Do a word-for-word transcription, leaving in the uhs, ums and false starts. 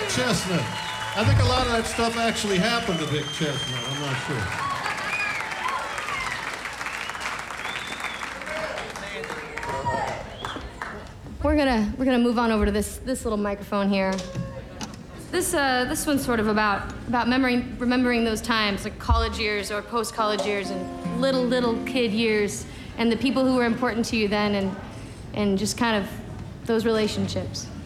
Chestnut. I think a lot of that stuff actually happened to Vic Chestnut. I'm not sure. We're gonna we're gonna move on over to this this little microphone here. This uh this one's sort of about about memory, remembering those times, like college years or post-college years and little little kid years, and the people who were important to you then, and and just kind of those relationships.